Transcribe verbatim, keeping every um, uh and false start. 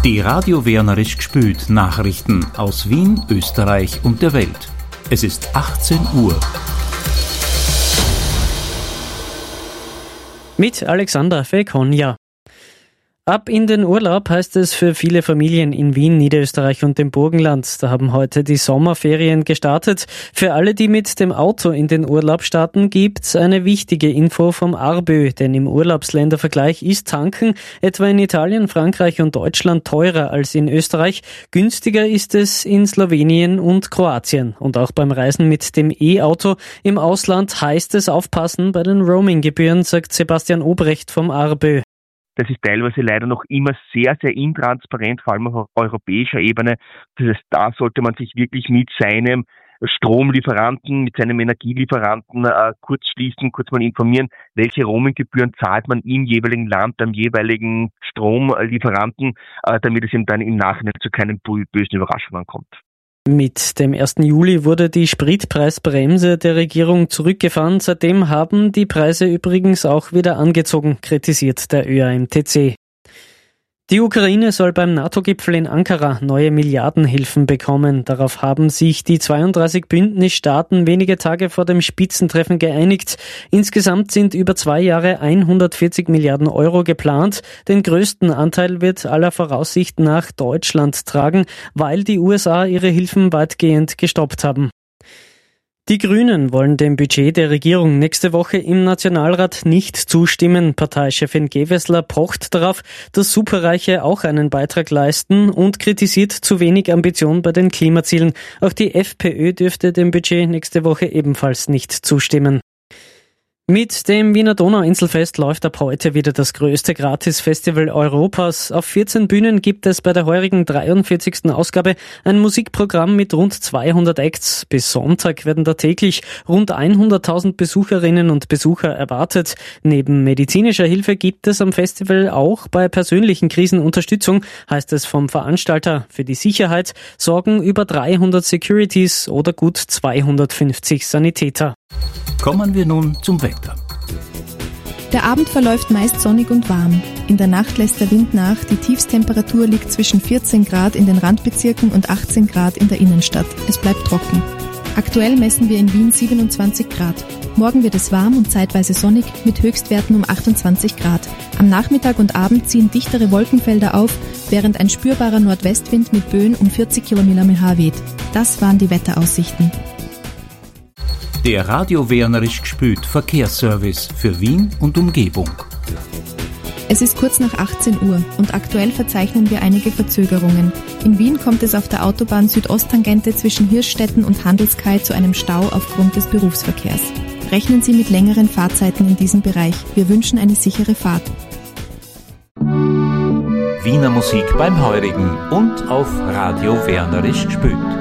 Die Radio Wernerisch gespült Nachrichten aus Wien, Österreich und der Welt. Es ist achtzehn Uhr. Mit Alexander Fekonja. Ab in den Urlaub heißt es für viele Familien in Wien, Niederösterreich und dem Burgenland. Da haben heute die Sommerferien gestartet. Für alle, die mit dem Auto in den Urlaub starten, gibt's eine wichtige Info vom ARBÖ, denn im Urlaubsländervergleich ist Tanken etwa in Italien, Frankreich und Deutschland teurer als in Österreich. Günstiger ist es in Slowenien und Kroatien. Und auch beim Reisen mit dem E-Auto im Ausland heißt es aufpassen bei den Roaming-Gebühren, sagt Sebastian Obrecht vom ARBÖ. Das ist teilweise leider noch immer sehr, sehr intransparent, vor allem auf europäischer Ebene. Das heißt, da sollte man sich wirklich mit seinem Stromlieferanten, mit seinem Energielieferanten äh, kurz schließen, kurz mal informieren, welche Roaminggebühren zahlt man im jeweiligen Land, beim jeweiligen Stromlieferanten, äh, damit es eben dann im Nachhinein zu keinen bösen Überraschungen kommt. Mit dem ersten Juli wurde die Spritpreisbremse der Regierung zurückgefahren. Seitdem haben die Preise übrigens auch wieder angezogen, kritisiert der Ö A M T C. Die Ukraine soll beim NATO-Gipfel in Ankara neue Milliardenhilfen bekommen. Darauf haben sich die zweiunddreißig Bündnisstaaten wenige Tage vor dem Spitzentreffen geeinigt. Insgesamt sind über zwei Jahre hundertvierzig Milliarden Euro geplant. Den größten Anteil wird aller Voraussicht nach Deutschland tragen, weil die U S A ihre Hilfen weitgehend gestoppt haben. Die Grünen wollen dem Budget der Regierung nächste Woche im Nationalrat nicht zustimmen. Parteichefin Gewessler pocht darauf, dass Superreiche auch einen Beitrag leisten und kritisiert zu wenig Ambition bei den Klimazielen. Auch die FPÖ dürfte dem Budget nächste Woche ebenfalls nicht zustimmen. Mit dem Wiener Donauinselfest läuft ab heute wieder das größte Gratisfestival Europas. Auf vierzehn Bühnen gibt es bei der heurigen dreiundvierzigsten Ausgabe ein Musikprogramm mit rund zweihundert Acts. Bis Sonntag werden da täglich rund hunderttausend Besucherinnen und Besucher erwartet. Neben medizinischer Hilfe gibt es am Festival auch bei persönlichen Krisen Unterstützung, heißt es vom Veranstalter. Für die Sicherheit sorgen über dreihundert Securities oder gut zweihundertfünfzig Sanitäter. Kommen wir nun zum Wetter. Der Abend verläuft meist sonnig und warm. In der Nacht lässt der Wind nach. Die Tiefstemperatur liegt zwischen vierzehn Grad in den Randbezirken und achtzehn Grad in der Innenstadt. Es bleibt trocken. Aktuell messen wir in Wien siebenundzwanzig Grad. Morgen wird es warm und zeitweise sonnig mit Höchstwerten um achtundzwanzig Grad. Am Nachmittag und Abend ziehen dichtere Wolkenfelder auf, während ein spürbarer Nordwestwind mit Böen um vierzig Kilometer pro Stunde weht. Das waren die Wetteraussichten. Der Radio Wernerisch gespült Verkehrsservice für Wien und Umgebung. Es ist kurz nach achtzehn Uhr und aktuell verzeichnen wir einige Verzögerungen. In Wien kommt es auf der Autobahn Südosttangente zwischen Hirschstetten und Handelskai zu einem Stau aufgrund des Berufsverkehrs. Rechnen Sie mit längeren Fahrzeiten in diesem Bereich. Wir wünschen eine sichere Fahrt. Wiener Musik beim Heurigen und auf Radio Wernerisch gespült.